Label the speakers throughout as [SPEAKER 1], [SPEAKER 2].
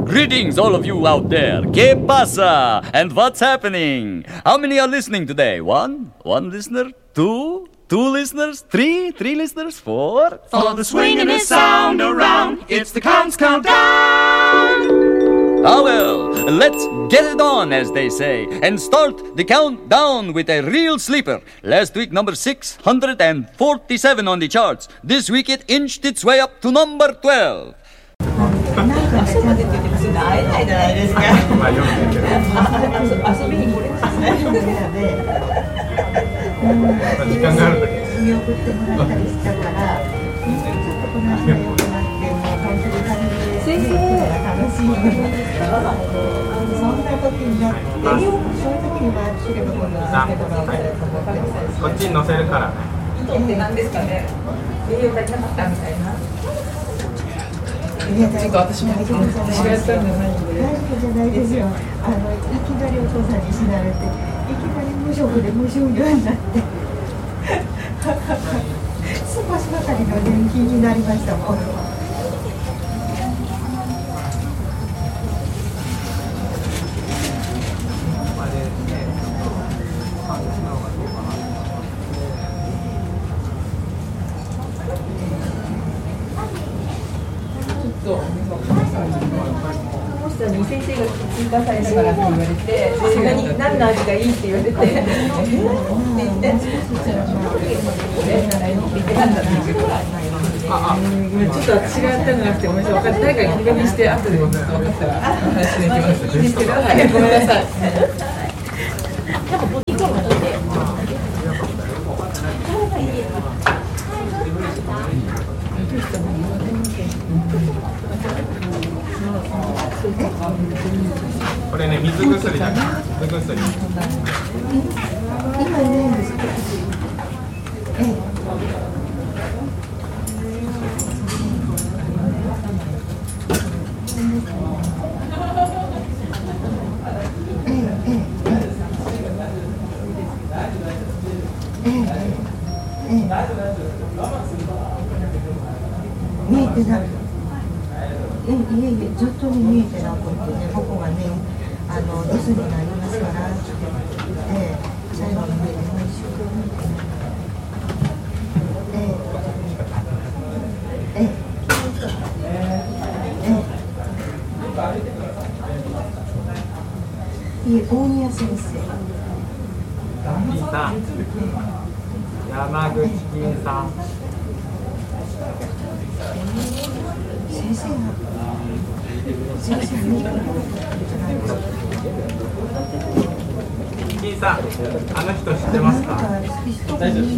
[SPEAKER 1] Greetings, all of you out there. ¿Qué pasa? And what's happening? How many are listening today? One listener? Two listeners? Three listeners? Four?
[SPEAKER 2] For the swinging sound around, it's the Counts Countdown.
[SPEAKER 1] Ah well, let's get it on, as they say, and start the countdown with a real sleeper. Last week, number 647 on the charts. This week, it inched its way up to number 12.
[SPEAKER 3] なんか朝までって言ってますよね。会えないじゃないですか。遊びに来れますね。時間があるだけ。見送ってもらったりしたから、ちょっとこの足が良くなって、もう本当に楽しい。そんな時になって、そういう時にはすれば今度はこっちに乗せるからね。糸って何ですかね。栄養足りなかったみたいな。ちょっと私がやったんじゃないんで。大丈夫じゃないですよ。いきなりお父さんに死なれて、いきなり無職で無就業になって、少しばかりの年金になりましたもん。先生が追加されながらって言われて、さすがに何の味がいいって言われて、ちょっと私がやったんじゃなくて、ごめんなさい、誰かに手紙して後で分かったら話しに行きます。いいですけど、はい、ごめんなさい。
[SPEAKER 4] これね、水薬だから。水薬。
[SPEAKER 3] 今いないんですか。見えてない。いえ、ずっと見えてなくてね、ここがね、留守になりますから、最後に見えてないし。大宮先生。
[SPEAKER 4] 金さん。山口金さん。
[SPEAKER 3] 先生が
[SPEAKER 4] 金さん、あの人知ってますか？
[SPEAKER 3] 大丈夫。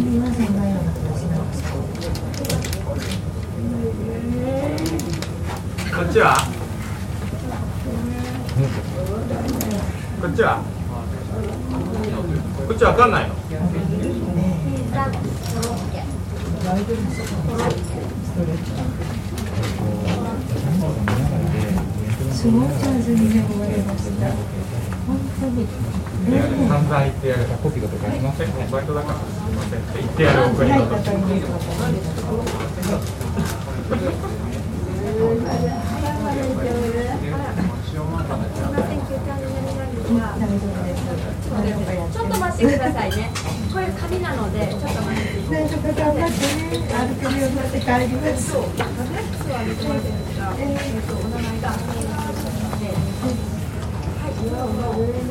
[SPEAKER 4] こっちは？こっちは？こっちわかんないの？
[SPEAKER 3] すごく上手にね、終わりました。本当に。
[SPEAKER 4] 散々言ってやる。コピーとかしません。バイトだから。すみません。言ってやるお国の。
[SPEAKER 5] ちょっと待ってくださいね。これ紙なので、ちょっと待って。
[SPEAKER 3] 大丈夫、頑張ってね。歩けるようになって帰ります。
[SPEAKER 5] お名前が。はい。